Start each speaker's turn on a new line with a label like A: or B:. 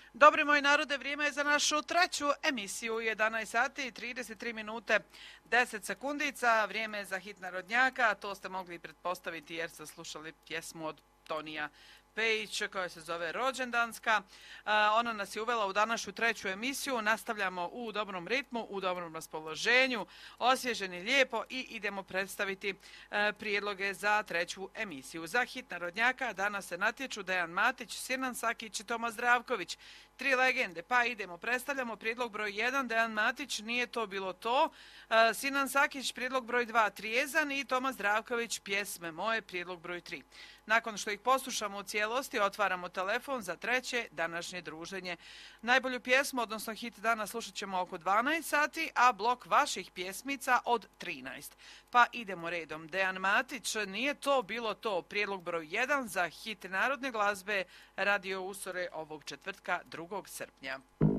A: Dobri moji narode, vrijeme je za našu treću emisiju, 11 sati i 33 minute 10 sekundica, vrijeme je za hit narodnjaka, to ste mogli pretpostaviti jer ste slušali pjesmu od Tonija Pejić koja se zove Rođendanska. Ona nas je uvela u današnju treću emisiju, nastavljamo u dobrom ritmu, u dobrom raspoloženju, osvježeni lijepo i idemo predstaviti prijedloge za treću emisiju. Za hit narodnjaka danas se natječu Dejan Matić, Sinan Sakić i Toma Zdravković. Tri legende, pa idemo, predstavljamo prijedlog broj 1, Dejan Matić, Nije to bilo to, Sinan Sakić, prijedlog broj 2, Trijezan i Toma Zdravković, Pjesme moje, prijedlog broj 3. Nakon što ih poslušamo u cijelosti, otvaramo telefon za treće današnje druženje. Najbolju pjesmu, odnosno hit dana, slušat ćemo oko 12 sati, a blok vaših pjesmica od 13. Pa idemo redom. Dejan Matić, Nije to bilo to, prijedlog broj 1 za hit narodne glazbe Radio Usore ovog četvrtka 2. srpnja.